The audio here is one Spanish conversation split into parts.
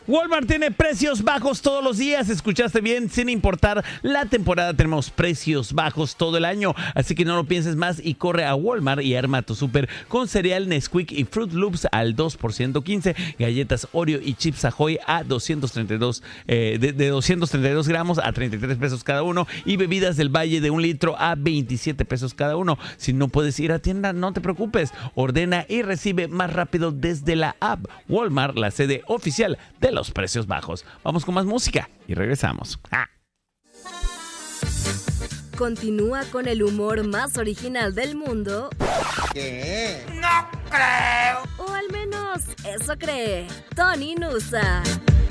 Walmart tiene precios bajos todos los días. ¿Escuchaste bien? Sin importar la temporada, tenemos precios bajos todo el año. Así que no lo pienses más y corre a Walmart y arma tu súper con cereal Nesquik y Fruit Loops al 2x115, galletas Oreo y chips Ahoy a 232 gramos a 33 pesos cada uno y bebidas del Valle de 1 litro a 27 pesos cada uno. Si no puedes ir a tienda, no te preocupes. Ordena y recibe más rápido desde la app. Walmart, la sede oficial de los precios bajos. Vamos con más música y regresamos. Continúa con el humor más original del mundo. ¿Qué? ¡No creo! O al menos eso cree Tony Nusa.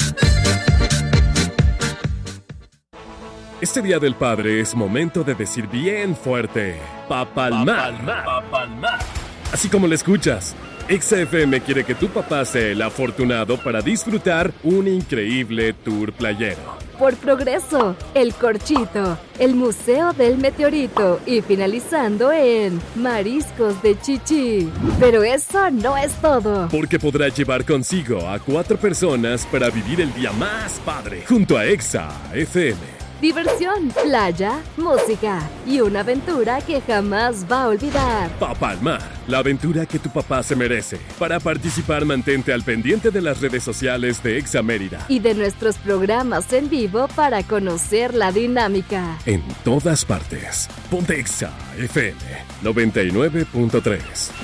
Este Día del Padre es momento de decir bien fuerte: Papalmar. Así como lo escuchas, Exa FM quiere que tu papá sea el afortunado para disfrutar un increíble tour playero. Por Progreso, El Corchito, el Museo del Meteorito y finalizando en Mariscos de Chichí. Pero eso no es todo. Porque podrá llevar consigo a 4 personas para vivir el día más padre junto a Exa FM. Diversión, playa, música y una aventura que jamás va a olvidar. Papalmar, la aventura que tu papá se merece. Para participar, mantente al pendiente de las redes sociales de Exa Mérida y de nuestros programas en vivo para conocer la dinámica. En todas partes, ponte Exa FM 99.3.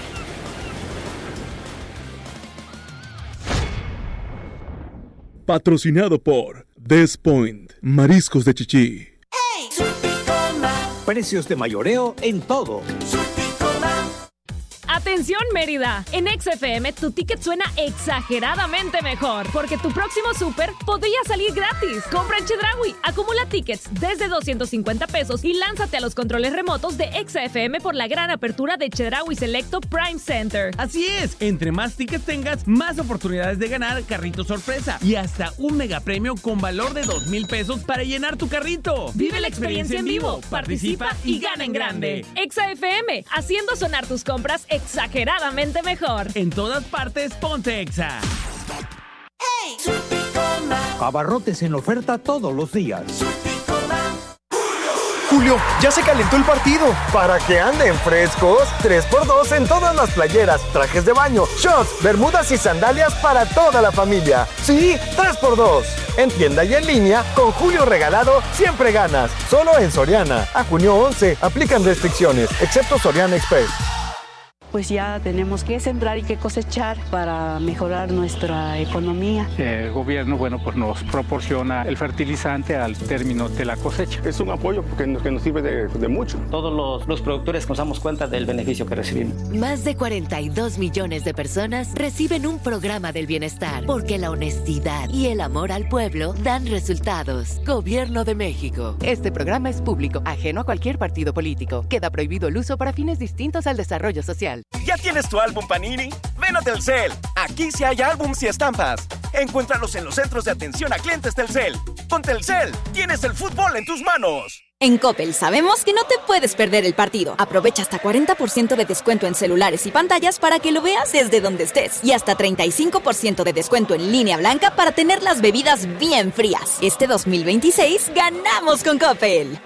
Patrocinado por Des Point, Mariscos de Chichí. ¡Hey! Precios de mayoreo en todo. ¡Atención, Mérida! En XFM tu ticket suena exageradamente mejor, porque tu próximo súper podría salir gratis. Compra en Chedraui, acumula tickets desde 250 pesos y lánzate a los controles remotos de XFM por la gran apertura de Chedraui Selecto Prime Center. Así es, entre más tickets tengas, más oportunidades de ganar carrito sorpresa y hasta un mega premio con valor de 2,000 pesos para llenar tu carrito. Vive la experiencia en vivo, participa y gana en grande. XFM, haciendo sonar tus compras exageradamente mejor. En todas partes, ponte Exa. ¡Hey! Abarrotes en oferta todos los días. Julio, ya se calentó el partido. Para que anden frescos, 3x2 en todas las playeras, trajes de baño, shorts, bermudas y sandalias para toda la familia. Sí, 3x2. En tienda y en línea, con Julio regalado, siempre ganas. Solo en Soriana. A junio 11, aplican restricciones, excepto Soriana Express. Pues ya tenemos que sembrar y que cosechar para mejorar nuestra economía. El gobierno, pues nos proporciona el fertilizante al término de la cosecha. Es un apoyo que nos sirve de mucho. Todos los productores nos damos cuenta del beneficio que recibimos. Más de 42 millones de personas reciben un programa del bienestar, porque la honestidad y el amor al pueblo dan resultados. Gobierno de México. Este programa es público, ajeno a cualquier partido político. Queda prohibido el uso para fines distintos al desarrollo social. ¿Ya tienes tu álbum Panini? Ven a Telcel. Aquí sí hay álbums y estampas. Encuéntralos en los centros de atención a clientes Telcel. Con Telcel, tienes el fútbol en tus manos. En Coppel sabemos que no te puedes perder el partido. Aprovecha hasta 40% de descuento en celulares y pantallas para que lo veas desde donde estés. Y hasta 35% de descuento en línea blanca para tener las bebidas bien frías. Este 2026 ganamos con Coppel.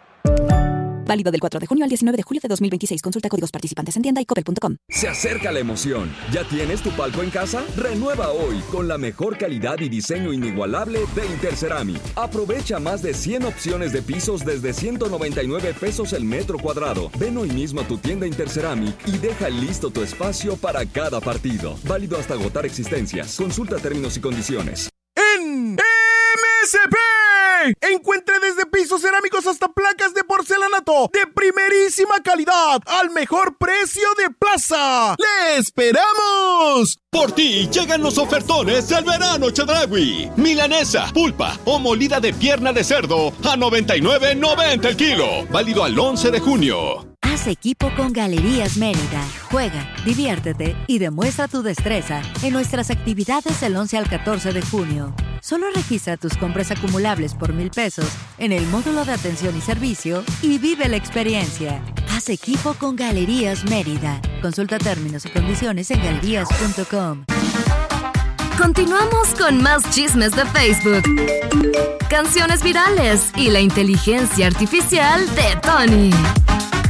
Válido del 4 de junio al 19 de julio de 2026. Consulta códigos participantes en tienda y coppel.com. Se acerca la emoción. ¿Ya tienes tu palco en casa? Renueva hoy con la mejor calidad y diseño inigualable de Interceramic. Aprovecha más de 100 opciones de pisos desde 199 pesos el metro cuadrado. Ven hoy mismo a tu tienda Interceramic y deja listo tu espacio para cada partido. Válido hasta agotar existencias. Consulta términos y condiciones. En MSP encuentre desde pisos cerámicos hasta placas de porcelanato de primerísima calidad al mejor precio de plaza. ¡Le esperamos! Por ti llegan los ofertones del verano Chedraui. Milanesa, pulpa o molida de pierna de cerdo a $99.90 el kilo. Válido al 11 de junio. Haz equipo con Galerías Mérida. Juega, diviértete y demuestra tu destreza en nuestras actividades del 11 al 14 de junio. Solo registra tus compras acumulables por $1,000 en el módulo de atención y servicio y vive la experiencia. Haz equipo con Galerías Mérida. Consulta términos y condiciones en galerías.com. Continuamos con más chismes de Facebook, canciones virales y la inteligencia artificial de Tony.